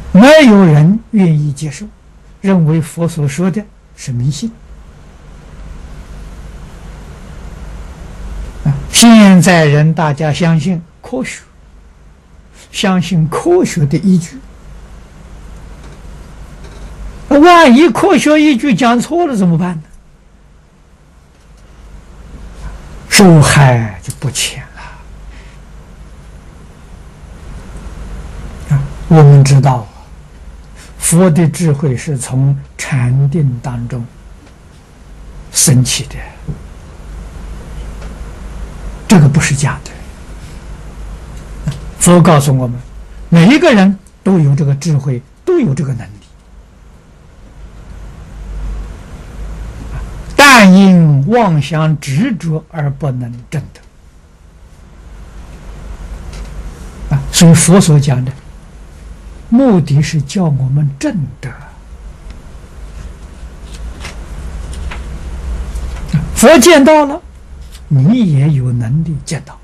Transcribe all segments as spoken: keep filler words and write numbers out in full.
没有人愿意接受，认为佛所说的是迷信。啊，现在人大家相信科学，相信科学的依据。万一科学依据讲错了怎么办呢？受害就不浅了。啊，我们知道，佛的智慧是从禅定当中升起的，这个不是假的。佛告诉我们，每一个人都有这个智慧，都有这个能力，但因妄想执着而不能证得。啊，所以佛所讲的目的是叫我们证得。佛见到了，你也有能力见到；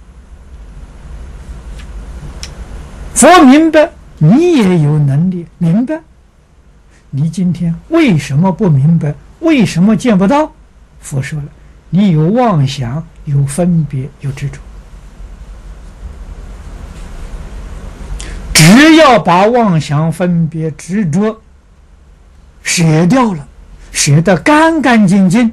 佛明白，你也有能力明白。你今天为什么不明白？为什么见不到？佛说了，你有妄想，有分别，有执着。只要把妄想、分别、执着舍掉了，舍得干干净净，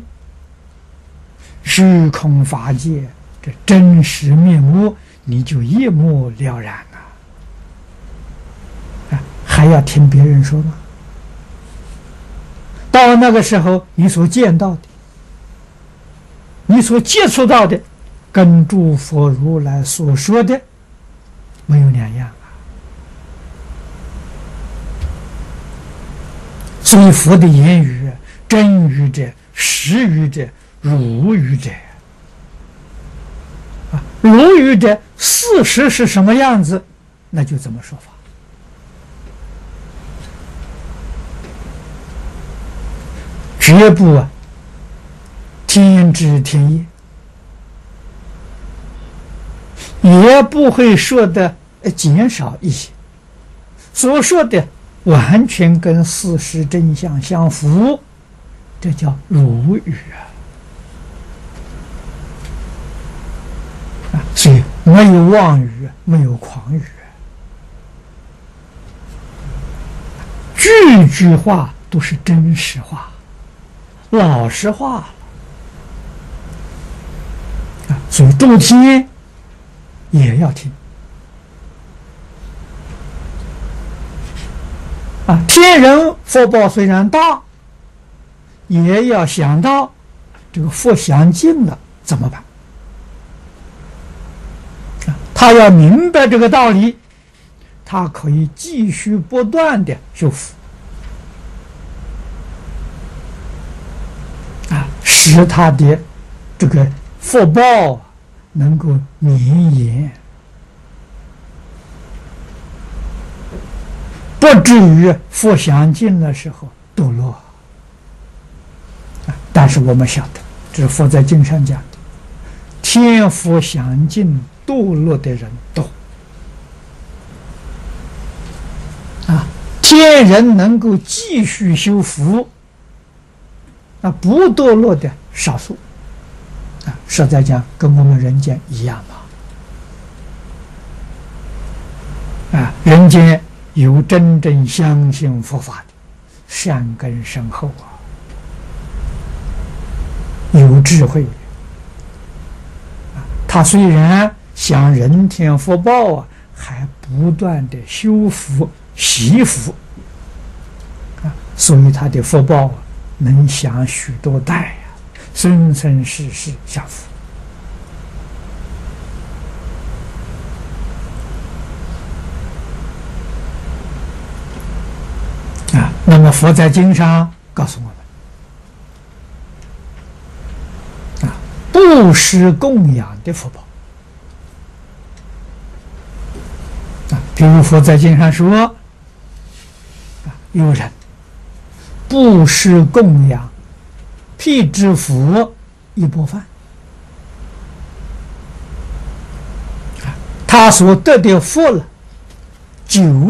虚空法界这真实面目，你就一目了然了。啊，还要听别人说吗？到那个时候，你所见到的，你所接触到的，跟诸佛如来所说的没有两样啊。所以佛的言语，真语者、实语者、如语者。啊，如语者事实是什么样子，那就怎么说法。绝不啊天知天也，也不会说的减少一些，所说的完全跟事实真相相符，这叫如语啊！啊，所以没有妄语，没有诳语，句句话都是真实话。老实话啊，所以诸天也要听啊。天人福报虽然大，也要想到这个福享尽了怎么办啊？他要明白这个道理，他可以继续不断的修福。使他的这个福报能够绵延，不至于福享尽的时候堕落。但是我们晓得，这是佛在经上讲的，天福享尽堕落的人多啊，天人能够继续修福，那不堕落的少数啊，实在讲跟我们人间一样嘛。啊，人间有真正相信佛法的，善根深厚啊，有智慧的啊，他虽然享人天福报啊，还不断的修福习福啊，所以他的福报啊能享许多代呀、啊，生生世世享福啊。那么佛在经上告诉我们啊，布施供养的福报啊，比如佛在经上说啊，有人布施供养辟支佛一钵饭，他所得的福了，九